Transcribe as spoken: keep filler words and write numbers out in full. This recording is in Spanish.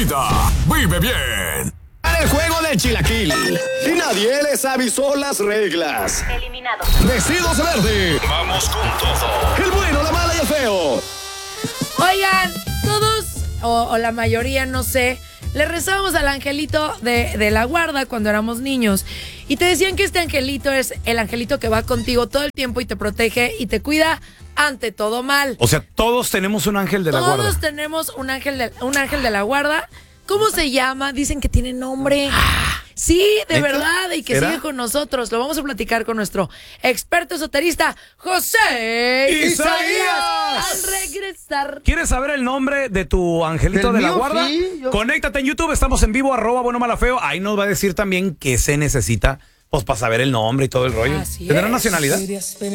Vive bien. El juego del chilaquil. Y nadie les avisó las reglas. Eliminado. Vestidos de verde. Vamos con todo. El bueno, la mala y el feo. Oigan, todos, o, o la mayoría, no sé, le rezábamos al angelito de, de la guarda cuando éramos niños. Y te decían que este angelito es el angelito que va contigo todo el tiempo y te protege y te cuida ante todo mal. O sea, todos tenemos un ángel de la guarda. Todos tenemos un ángel de, un ángel de la guarda. ¿Cómo se llama? Dicen que tiene nombre. Sí, de ¿Neta? verdad, y que ¿Será? sigue con nosotros. Lo vamos a platicar con nuestro experto esoterista, José Isaías. Al regresar. ¿Quieres saber el nombre de tu angelito ¿Del de la mío? guarda? Sí, yo- Conéctate en YouTube, estamos en vivo, arroba bueno mala feo. Ahí nos va a decir también qué se necesita, pues para saber el nombre y todo el rollo. Así ¿Tendrá es. nacionalidad?